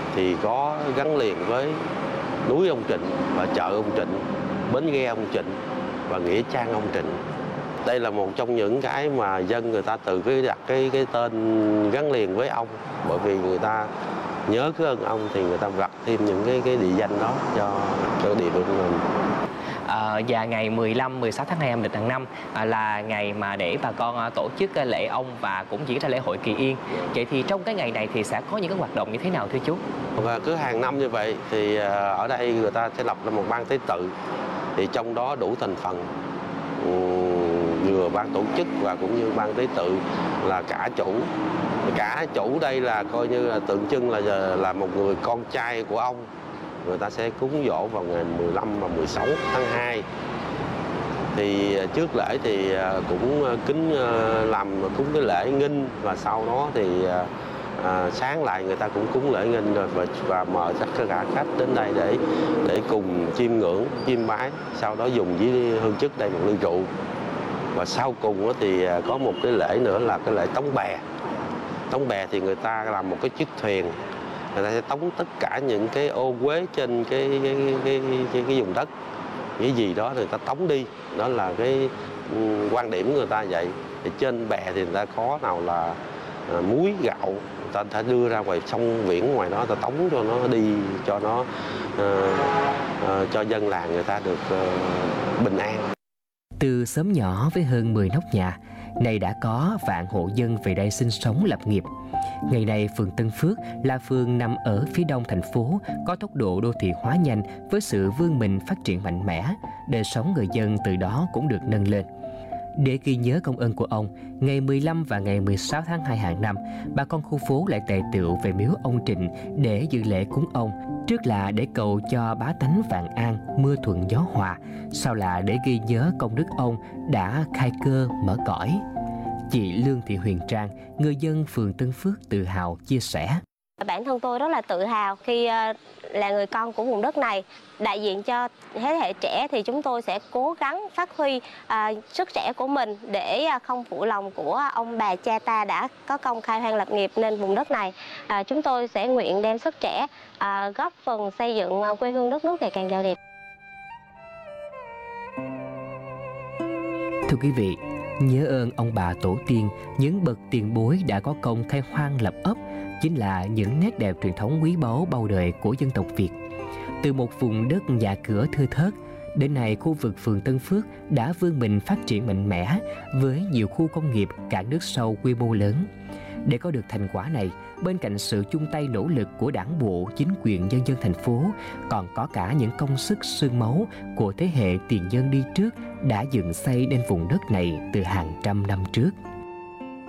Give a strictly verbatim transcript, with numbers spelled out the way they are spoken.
thì có gắn liền với núi ông Trịnh và chợ ông Trịnh, bến ghe ông Trịnh và nghĩa trang ông Trịnh. Đây là một trong những cái mà dân người ta từ cái đặt cái cái tên gắn liền với ông, bởi vì người ta nhớ cái ơn ông thì người ta đặt thêm những cái cái địa danh đó cho cho địa phương mình. À, và ngày mười lăm, mười sáu tháng hai âm lịch hàng năm à, là ngày mà để bà con à, tổ chức à, lễ ông và cũng diễn ra lễ hội Kỳ Yên. Vậy thì trong cái ngày này thì sẽ có những cái hoạt động như thế nào thưa chú? Và cứ hàng năm như vậy thì à, ở đây người ta sẽ lập ra một ban tế tự, thì trong đó đủ thành phần, vừa ban tổ chức và cũng như ban tế tự là cả chủ. Cả chủ đây là coi như là tượng trưng là là một người con trai của ông. Người ta sẽ cúng dỗ vào ngày mười lăm và mười sáu tháng hai. Thì trước lễ thì cũng kính làm cúng cái lễ nghinh, và sau đó thì à, sáng lại người ta cũng cúng lễ nghinh rồi và, và mời tất cả khách đến đây để để cùng chiêm ngưỡng, chiêm bái, sau đó dùng với hương chức đây một ly rượu. Và sau cùng thì có một cái lễ nữa là cái lễ tống bè. Tống bè thì người ta làm một cái chiếc thuyền, người ta sẽ tống tất cả những cái ô uế trên cái cái, cái, cái, cái vùng đất, cái gì đó người ta tống đi. Đó là cái quan điểm của người ta vậy. Thì trên bè thì người ta có nào là à, muối gạo, người ta sẽ đưa ra ngoài sông biển ngoài đó, người ta tống cho nó đi, cho nó à, à, cho dân làng người ta được à, bình an. Từ xóm nhỏ với hơn mười nóc nhà, nay đã có vạn hộ dân về đây sinh sống lập nghiệp. Ngày nay, phường Tân Phước là phường nằm ở phía đông thành phố, có tốc độ đô thị hóa nhanh với sự vươn mình phát triển mạnh mẽ. Đời sống người dân từ đó cũng được nâng lên. Để ghi nhớ công ơn của ông, ngày mười lăm và ngày mười sáu tháng hai hàng năm, bà con khu phố lại tề tựu về miếu ông Trịnh để dự lễ cúng ông. Trước là để cầu cho bá tánh vạn an, mưa thuận gió hòa, sau là để ghi nhớ công đức ông đã khai cơ mở cõi. Chị Lương Thị Huyền Trang, người dân phường Tân Phước tự hào chia sẻ. Bản thân tôi rất là tự hào khi là người con của vùng đất này. Đại diện cho thế hệ trẻ thì chúng tôi sẽ cố gắng phát huy à, sức trẻ của mình để không phụ lòng của ông bà cha ta đã có công khai hoang lập nghiệp nên vùng đất này. À, chúng tôi sẽ nguyện đem sức trẻ à, góp phần xây dựng quê hương đất nước ngày càng giàu đẹp. Thưa quý vị, nhớ ơn ông bà tổ tiên, những bậc tiền bối đã có công khai hoang lập ấp chính là những nét đẹp truyền thống quý báu bao đời của dân tộc Việt. Từ một vùng đất nhà cửa thưa thớt, đến nay khu vực phường Tân Phước đã vươn mình phát triển mạnh mẽ với nhiều khu công nghiệp, cảng nước sâu quy mô lớn. Để có được thành quả này, bên cạnh sự chung tay nỗ lực của đảng bộ, chính quyền, nhân dân thành phố, còn có cả những công sức xương máu của thế hệ tiền nhân đi trước đã dựng xây nên vùng đất này từ hàng trăm năm trước.